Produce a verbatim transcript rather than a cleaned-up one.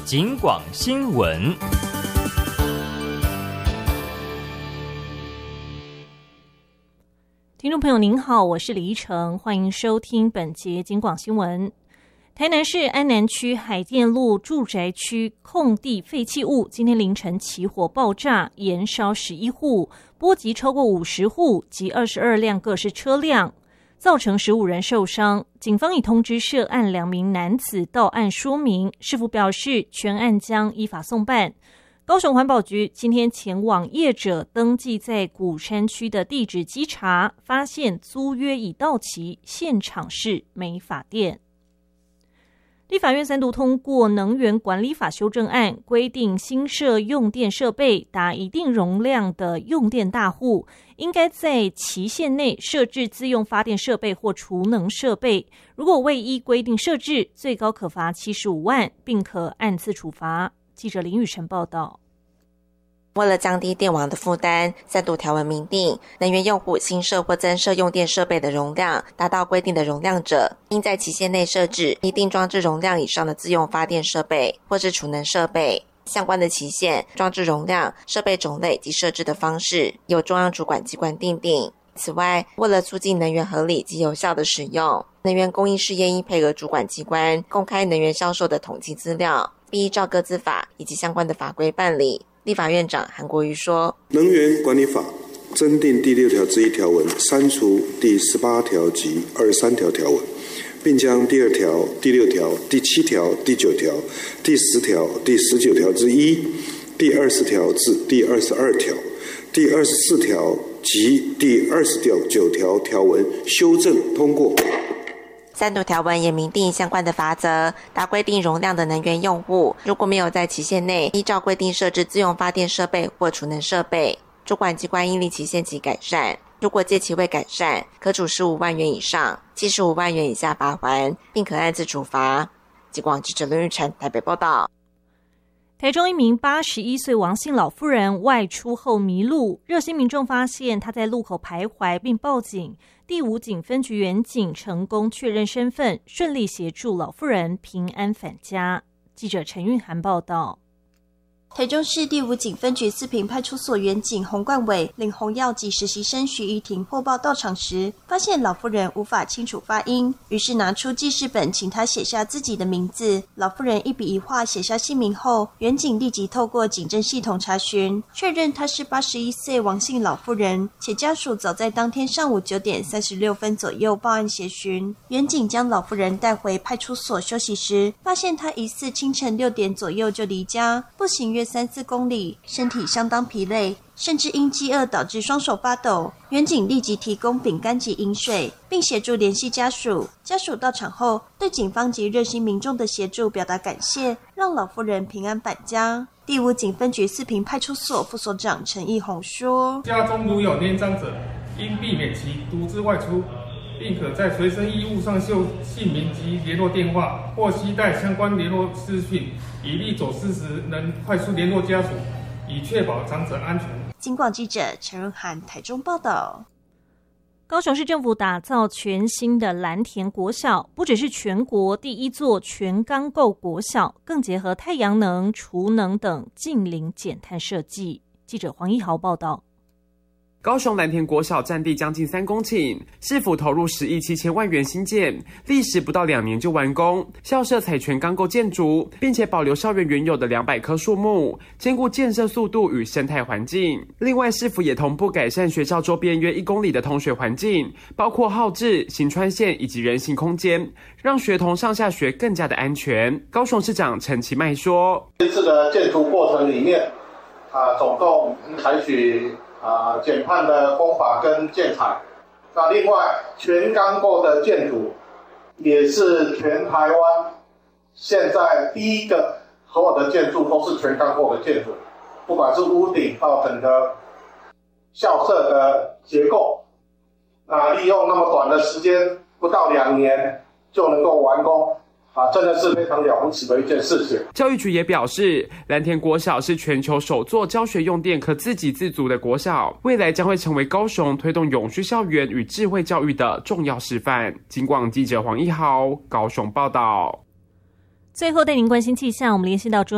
警广新闻。 听众朋友您好，我是李依晨，欢迎收听本节警广新闻。台南市安南区海淀路住宅区空地废弃物今天凌晨起火爆炸，延烧十一户，波及超过五十户及二十二辆各式车辆，造成十五人受伤。警方已通知涉案两名男子到案说明，市府表示全案将依法送办。高雄环保局今天前往业者登记在鼓山区的地址稽查，发现租约已到期，现场是没法电。立法院三读通过能源管理法修正案，规定新设用电设备达一定容量的用电大户，应该在期限内设置自用发电设备或储能设备，如果未依规定设置，最高可罚七十五万，并可按次处罚。记者林宇晨报道。 为了降低电网的负担，三读条文明定，能源用户新设或增设用电设备的容量达到规定的容量者，应在期限内设置一定装置容量以上的自用发电设备或是储能设备。相关的期限、装置容量、设备种类及设置的方式，由中央主管机关订定。此外，为了促进能源合理及有效的使用，能源供应事业应配合主管机关公开能源销售的统计资料，并依照各自法以及相关的法规办理。立法院长韩国瑜说， 能源管理法增订第六条之一条文，删除第十八条及二十三条条文，并将第二条、第六条、第七条、第九条、第十条、第十九条之一、第二十条至第二十二条、第二十四条及第二十九条条文修正通过。 三读条文也明定相关的罚则，达规定容量的能源用户，如果没有在期限内依照规定设置自用发电设备或储能设备，主管机关应立即限期改善，如果届期未改善，可处十五万元以上七十五万元以下罚锾，并可按次处罚。警广记者林玉成台北报道。 台中一名八十一岁王姓老妇人外出后迷路，热心民众发现她在路口徘徊并报警，第五警分局员警成功确认身份，顺利协助老妇人平安返家。记者陈韵涵报道。 台中市第五警分局四平派出所员警洪冠伟领洪耀及实习生徐怡婷获报到场时，发现老妇人无法清楚发音，于是拿出记事本请她写下自己的名字。老妇人一笔一画写下姓名后，员警立即透过警政系统查询，确认她是八十一岁王姓老妇人，且家属早在当天上午九点三十六分左右报案协询。员警将老妇人带回派出所休息时，发现她疑似清晨六点左右就离家，步行约三四公里，身体相当疲累，甚至因饥饿导致双手发抖。员警立即提供饼干及饮水，并协助联系家属。家属到场后，对警方及热心民众的协助表达感谢，让老妇人平安返家。第五警分局四平派出所副所长陈义宏说： 家中如有年长者，应避免其独自外出，并可在随身衣物上绣姓名及联络电话，或携带相关联络资讯，以利走失时能快速联络家属，以确保长者安全。 警广记者陈润涵台中报道。 高雄市政府打造全新的蓝田国小，不只是全国第一座全钢构国小，更结合太阳能、储能等近零减碳设计。记者黄一豪报道。 高雄蓝田国小占地将近三公顷，市府投入十亿七千万元新建，历时不到两年就完工。校舍采全钢构建筑，并且保留校园原有的两百棵树木，兼顾建设速度与生态环境。另外，市府也同步改善学校周边约一公里的通学环境，包括号志、行川线以及人行空间，让学童上下学更加的安全。高雄市长陈其迈说：“ 这个建筑过程里面，啊，总共采取。”啊，减碳的工法跟建材，那另外全钢构的建筑也是全台湾现在第一个，所有的建筑都是全钢构的建筑，不管是屋顶到整个校舍的结构，那利用那么短的时间，不到两年就能够完工。啊，真的是非常了不起的一件事情。 教育局也表示，蓝田国小是全球首座教学用电可自给自足的国小，未来将会成为高雄推动永续校园与智慧教育的重要示范。警广记者黄一豪高雄报道。 最后带您关心气象，我们联系到中